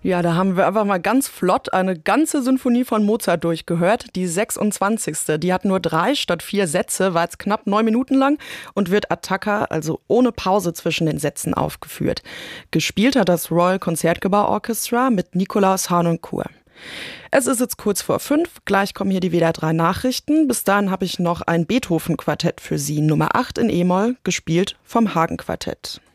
Ja, da haben wir einfach mal ganz flott eine ganze Sinfonie von Mozart durchgehört. Die 26. Die hat nur 3 statt 4 Sätze, war jetzt knapp 9 Minuten lang und wird Attacca, also ohne Pause zwischen den Sätzen, aufgeführt. Gespielt hat das Royal Concertgebouw Orchestra mit Nikolaus Harnoncourt. Es ist jetzt kurz vor 5, gleich kommen hier die WDR 3 Nachrichten. Bis dahin habe ich noch ein Beethoven-Quartett für Sie, Nummer 8 in E-Moll, gespielt vom Hagen-Quartett.